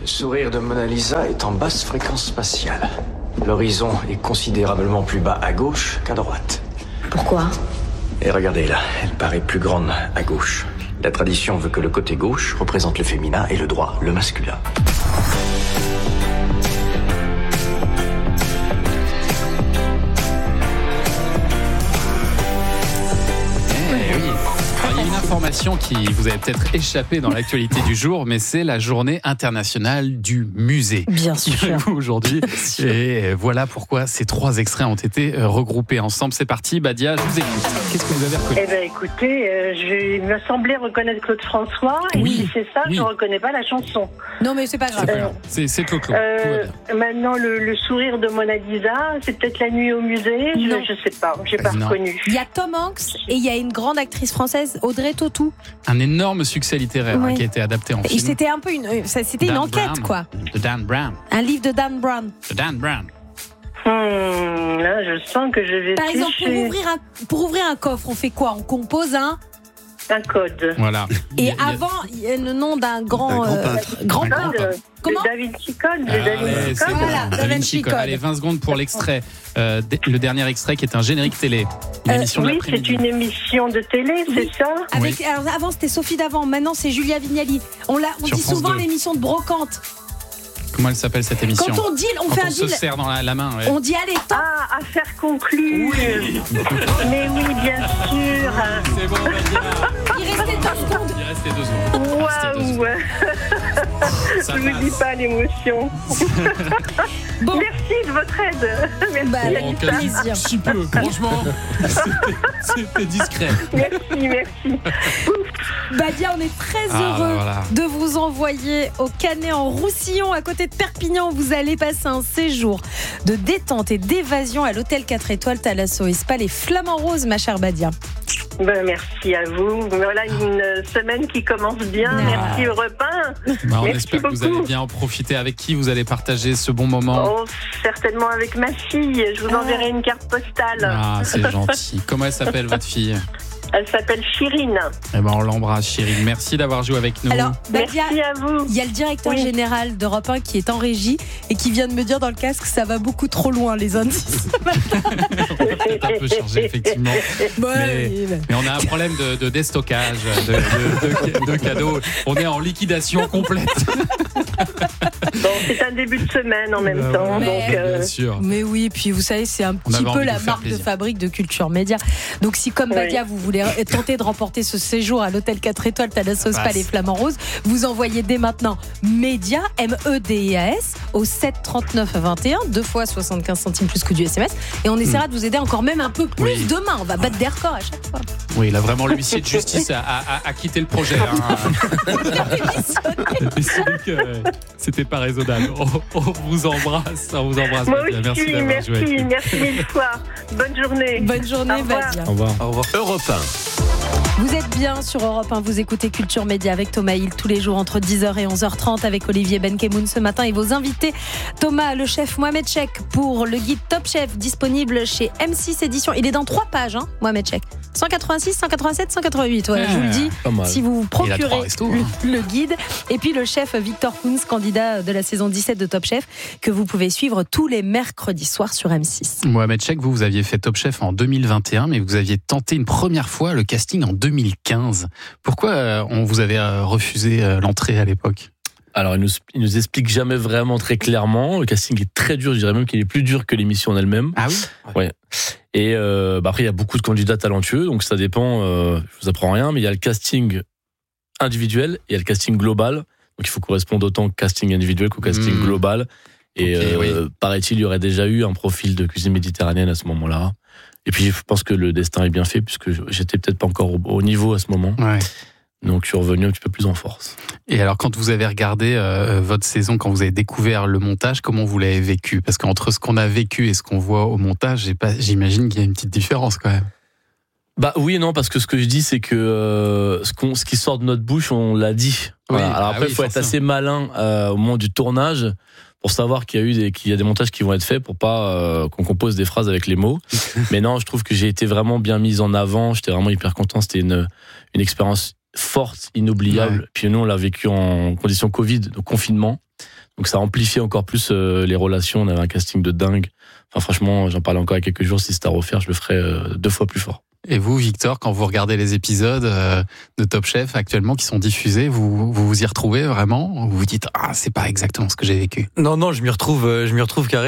Le sourire de Mona Lisa est en basse fréquence spatiale. L'horizon est considérablement plus bas à gauche qu'à droite. Pourquoi ? Et regardez là, elle paraît plus grande à gauche. La tradition veut que le côté gauche représente le féminin et le droit, le masculin. Information qui vous avait peut-être échappé dans l'actualité du jour, mais c'est la journée internationale du musée. Bien sûr. Aujourd'hui. Et voilà pourquoi ces 3 extraits ont été regroupés ensemble. C'est parti, Badia, je vous écoute. Qu'est-ce que vous avez reconnu ? Eh bien, écoutez, il me semblait reconnaître Claude François, et si c'est ça, je ne reconnais pas la chanson. Non, mais c'est pas grave. C'est Claude. Maintenant, le sourire de Mona Lisa, c'est peut-être La nuit au musée, je ne sais pas, je n'ai pas reconnu. Il y a Tom Hanks et il y a une grande actrice française, Audrey Tautou. Un énorme succès littéraire qui a été adapté en film. Et c'était un peu une enquête, quoi. De Dan Brown. Un livre de Dan Brown. Là, je sens que je vais. Par exemple, pour ouvrir un coffre, on fait quoi ? On compose un code. Voilà. Et avant, il y a le nom d'un grand peintre. Comment ? Da Vinci Code. Voilà, Da Vinci Code. Allez, 20 secondes pour l'extrait. Le dernier extrait qui est un générique télé. Une émission de l'après-midi. C'est une émission de télé, c'est ça ? Alors, avant, c'était Sophie Davant. Maintenant, c'est Julia Vignali. On dit souvent l'émission de Brocante. Comment elle s'appelle cette émission ? Quand on deal, on fait un deal. Se serre dans la main. Ouais. On dit allez, temps. Affaire conclue. Oui. Mais oui, bien sûr. C'est bon, Il restait 2 secondes. Waouh. Je ne vous dis pas l'émotion. Bon. Merci de votre aide. Merci. Avec plaisir. Un petit peu, franchement. C'était discret. Merci. Badia, on est très heureux de vous envoyer au Canet en Roussillon, à côté de Perpignan. Vous allez passer un séjour de détente et d'évasion à l'hôtel 4 étoiles Thalasso et Spa les Flamands Roses, ma chère Badia. Merci à vous. Voilà une semaine qui commence bien. Merci Europe 1. On espère que vous allez bien en profiter. Avec qui vous allez partager ce bon moment ? Certainement avec ma fille. Je vous enverrai une carte postale. C'est gentil. Comment elle s'appelle, votre fille ? Elle s'appelle Chirine. On l'embrasse, Chirine. Merci d'avoir joué avec nous. Alors, Badia, merci à vous. Il y a le directeur général d'Europe 1 qui est en régie et qui vient de me dire dans le casque que ça va beaucoup trop loin, les indices. On va peut-être un peu changer, effectivement. Mais on a un problème de déstockage, de cadeaux. On est en liquidation complète. C'est un début de semaine en même temps. Bien sûr. Mais oui, puis vous savez, c'est un petit peu la marque de fabrique de Culture Média. Donc si comme Badia, vous voulez tenter de remporter ce séjour à l'hôtel 4 étoiles Thalasso Spa les Flamands Roses, vous envoyez dès maintenant MEDIAS, MEDIAS au 7 39 21, 2 fois 75 centimes plus que du SMS, et on essaiera de vous aider encore même un peu plus demain. On va battre des records à chaque fois. Oui, là vraiment l'huissier de justice a quitté le projet. Il a décidé que c'était pas raisonnable. On vous embrasse. Moi aussi, merci mille fois. Bonne journée. Bonne journée, Badia. Au revoir. Europe 1. Vous êtes bien sur Europe 1, vous écoutez Culture Média avec Thomas Hill tous les jours entre 10h et 11h30 avec Olivier Benkemoun ce matin et vos invités. Thomas, le chef Mohamed Chek pour le guide Top Chef disponible chez M6 Éditions. Il est dans 3 pages, Mohamed Chek. 186, 187, 188. Ouais, je vous le dis, si vous vous procurez le guide. Et puis le chef Victor Kunz, candidat de la saison 17 de Top Chef, que vous pouvez suivre tous les mercredis soirs sur M6. Mohamed Chek, vous aviez fait Top Chef en 2021, mais vous aviez tenté une première fois le casting en 2015. Pourquoi on vous avait refusé l'entrée à l'époque ? Alors, il nous explique jamais vraiment très clairement. Le casting est très dur, je dirais même qu'il est plus dur que l'émission en elle-même. Ah oui ? Ouais. Et après, il y a beaucoup de candidats talentueux, donc ça dépend, je vous apprends rien, mais il y a le casting individuel et il y a le casting global. Donc il faut correspondre autant au casting individuel qu'au casting global. Et paraît-il, il y aurait déjà eu un profil de cuisine méditerranéenne à ce moment-là. Et puis je pense que le destin est bien fait, puisque j'étais peut-être pas encore au niveau à ce moment. Ouais. Donc je suis revenu un petit peu plus en force. Et alors quand vous avez regardé votre saison, quand vous avez découvert le montage, comment vous l'avez vécu ? Parce qu'entre ce qu'on a vécu et ce qu'on voit au montage, j'imagine qu'il y a une petite différence quand même. Bah oui et non, parce que ce que je dis, c'est que ce qui sort de notre bouche, on l'a dit. Voilà. Alors après, il faut être assez malin au moment du tournage pour savoir qu'il y a des montages qui vont être faits pour pas qu'on compose des phrases avec les mots. Mais non, je trouve que j'ai été vraiment bien mise en avant. J'étais vraiment hyper content. C'était une expérience forte, inoubliable. Ouais. Puis nous, on l'a vécu en conditions Covid, donc confinement. Donc ça amplifiait encore plus les relations. On avait un casting de dingue. Enfin, franchement, j'en parlais encore il y a quelques jours. Si c'était à refaire, je le ferais 2 fois plus fort. Et vous, Victor, quand vous regardez les épisodes de Top Chef actuellement qui sont diffusés, vous y retrouvez vraiment ? Vous vous dites, c'est pas exactement ce que j'ai vécu ? Non, je m'y retrouve carrément.